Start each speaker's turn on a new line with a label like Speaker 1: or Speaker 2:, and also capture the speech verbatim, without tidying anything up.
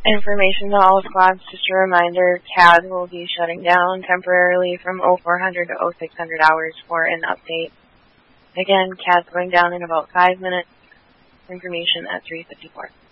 Speaker 1: Information to all squads, just a reminder, C A D will be shutting down temporarily from oh four hundred to oh six hundred hours for an update. Again, C A D's going down in about five minutes. Information at three fifty-four.